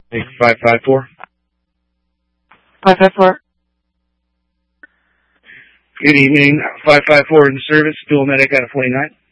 554. 554. Good evening. 554 in service. Dual medic out of 49.